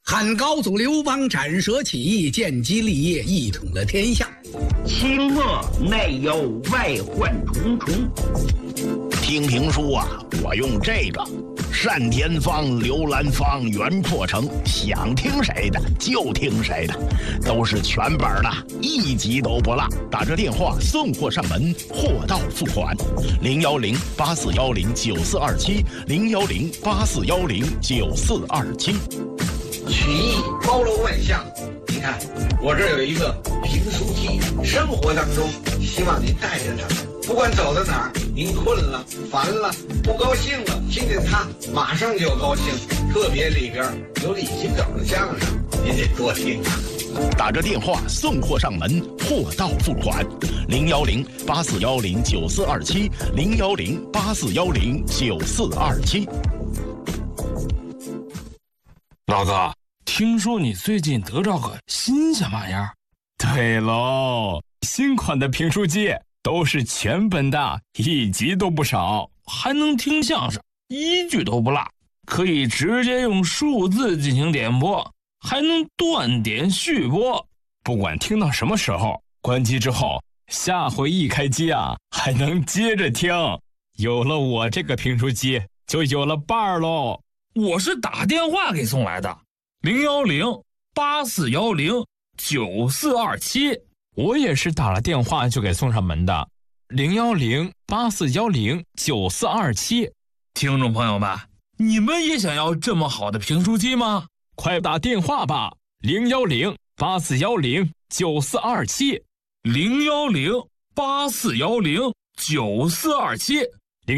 汉高祖刘邦斩蛇起义，建基立业，一统了天下。 清末内忧外患重重。 听评书啊，我用这个单田芳、刘兰芳、袁破城，想听谁的就听谁的，都是全本的，一集都不落。打这电话送货上门，货到付款。010-8410-9427，010-8410-9427。 曲艺包罗万象，你看我这儿有一个评书机，生活当中希望您带着它，不管走到哪儿，您困了、烦了、不高兴了，听见它马上就高兴。特别里边有李金斗的相声，您得多听啊。 打着电话送货上门，货到付款。010-8410-9427，010-8410-9427。 老子听说你最近得着个新鲜玩意儿？ 对喽，新款的评书机都是全本的，一集都不少， 还能听相声，一句都不落，可以直接用数字进行点播，还能断点续播。 不管听到什么时候，关机之后，下回一开机啊，还能接着听。有了我这个评书机，就有了伴儿喽。 我是打电话给送来的，010-8410-9427。 我也是打了电话就给送上门的，010-8410-9427。 听众朋友们，你们也想要这么好的评书机吗？ 快打电话吧，010-8410-9427。 010-8410-9427。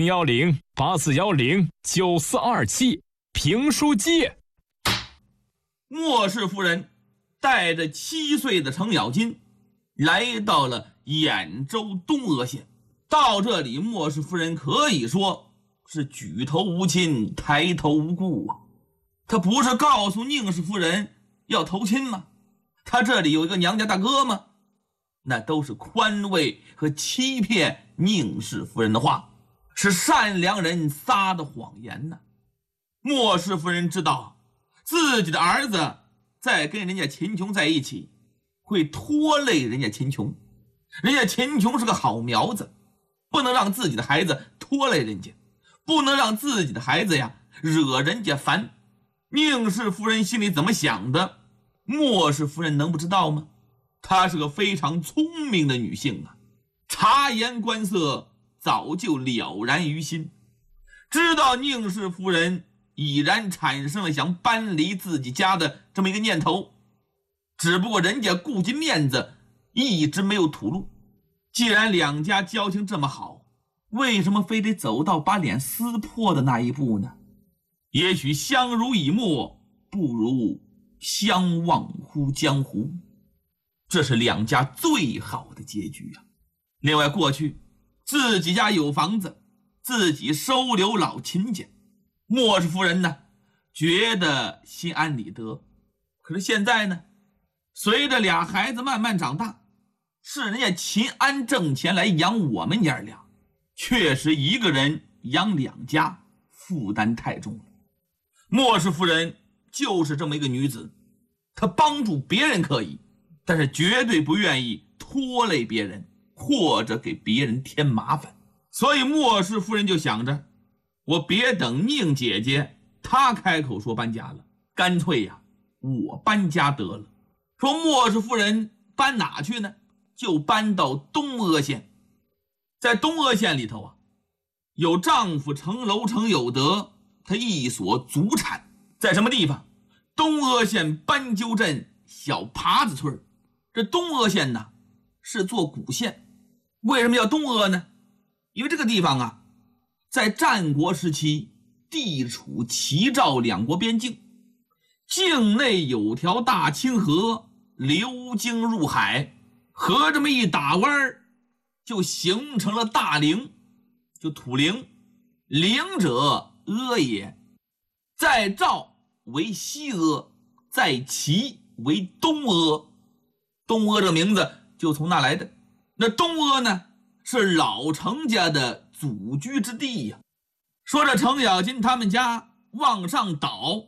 010-8410-9427。评书机。 莫氏夫人带着7岁的程咬金来到了兖州东阿县。到这里，莫氏夫人可以说是举头无亲，抬头无故啊。她不是告诉宁氏夫人要投亲吗？她这里有一个娘家大哥吗？那都是宽慰和欺骗宁氏夫人的话，是善良人撒的谎言呢。莫氏夫人知道自己的儿子在跟人家秦琼在一起会拖累人家秦琼，人家秦琼是个好苗子，不能让自己的孩子拖累人家，不能让自己的孩子呀惹人家烦。宁氏夫人心里怎么想的，莫氏夫人能不知道吗？她是个非常聪明的女性啊，察言观色，早就了然于心，知道宁氏夫人已然产生了想搬离自己家的这么一个念头，只不过人家顾及面子，一直没有吐露。既然两家交情这么好，为什么非得走到把脸撕破的那一步呢？也许相濡以沫不如相忘乎江湖，这是两家最好的结局啊。另外，过去自己家有房子，自己收留老秦家，莫氏夫人呢觉得心安理得。可是现在呢，随着俩孩子慢慢长大，是人家秦安挣钱来养我们娘俩，确实一个人养两家负担太重了。莫氏夫人就是这么一个女子，她帮助别人可以，但是绝对不愿意拖累别人或者给别人添麻烦。所以莫氏夫人就想着，我别等宁姐姐她开口说搬家了，干脆呀我搬家得了。说莫氏夫人搬哪去呢？就搬到东阿县。在东阿县里头啊，有丈夫程楼程有德他一所祖产，在什么地方？东阿县斑鸠镇小耙子村。这东阿县呢是座古县，为什么叫东阿呢？因为这个地方啊在战国时期地处齐赵两国边境，境内有条大清河流经入海，河这么一打弯就形成了大陵，就土陵。陵者阿也，在赵为西阿，在齐为东阿。东阿这名字就从那来的。那东阿呢是老程家的祖居之地呀。说这程咬金他们家往上倒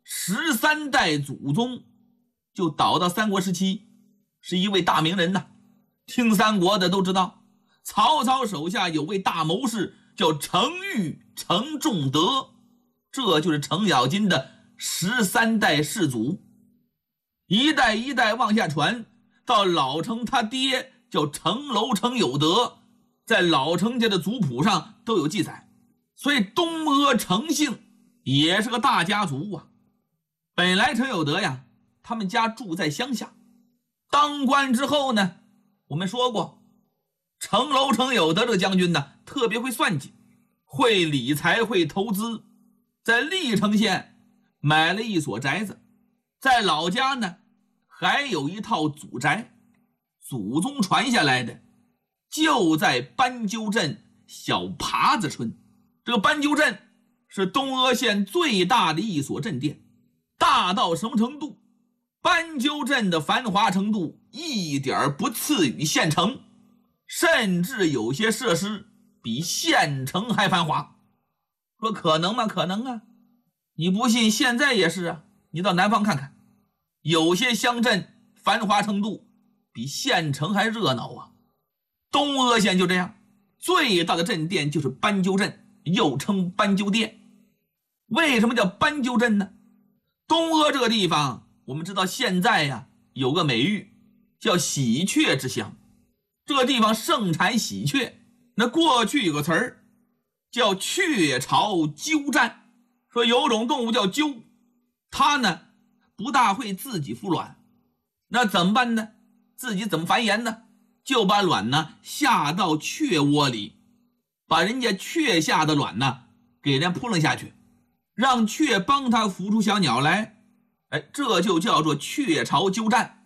13代祖宗就倒到三国时期，是一位大名人呐。听三国的都知道，曹操手下有位大谋士叫程昱、程仲德，这就是程咬金的13代世祖。一代一代往下传，到老程他爹叫程楼、程有德，在老程家的族谱上都有记载。所以东阿程姓也是个大家族啊。本来程有德呀，他们家住在乡下，当官之后呢，我们说过，程楼、程有德这个将军呢，特别会算计，会理财，会投资，在历城县买了一所宅子，在老家呢还有一套祖宅，祖宗传下来的，就在斑鸠镇小耙子村。这个斑鸠镇是东阿县最大的一所镇店，大到什么程度？斑鸠镇的繁华程度一点不次于县城，甚至有些设施比县城还繁华。说可能吗？可能啊！你不信，现在也是啊。你到南方看看，有些乡镇繁华程度比县城还热闹啊。东阿县就这样，最大的镇店就是斑鸠镇，又称斑鸠店。为什么叫斑鸠镇呢？东阿这个地方，我们知道现在呀有个美誉叫喜鹊之乡，这个地方盛产喜鹊。那过去有个词儿叫鹊巢鸠占，说有种动物叫鸠，它呢不大会自己孵卵，那怎么办呢？自己怎么繁衍呢？就把卵呢下到雀窝里，把人家雀下的卵呢给人扑棱下去，让雀帮它孵出小鸟来。这就叫做鹊巢鸠占。